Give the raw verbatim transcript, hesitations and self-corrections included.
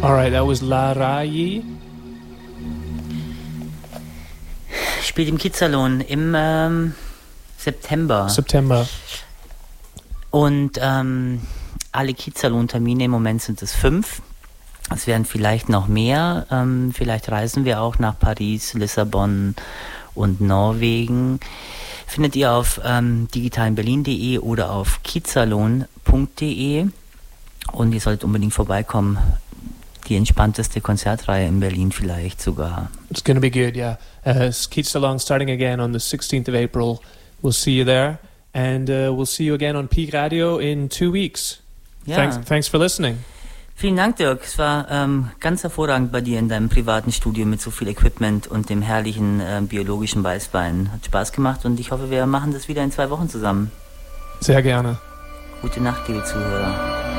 All right, that was Larayi. Spielt im Kiezsalon im ähm, September. September. Und ähm, alle Kiezsalon-Termine im Moment sind es fünf. Es werden vielleicht noch mehr. Ähm, vielleicht reisen wir auch nach Paris, Lissabon und Norwegen. Findet ihr auf ähm, digitalenberlin punkt de oder auf kiezsalon punkt de. Und ihr solltet unbedingt vorbeikommen. Die entspannteste Konzertreihe in Berlin vielleicht sogar. It's going to be good, yeah. Uh, Kiezsalon starting again on the sixteenth of April. We'll see you there. And uh, we'll see you again on Peak Radio in two weeks. Ja. Thanks, thanks for listening. Vielen Dank, Dirk. Es war ähm, ganz hervorragend bei dir in deinem privaten Studio mit so viel Equipment und dem herrlichen äh, biologischen Weißwein. Hat Spaß gemacht und ich hoffe, wir machen das wieder in zwei Wochen zusammen. Sehr gerne. Gute Nacht, liebe Zuhörer.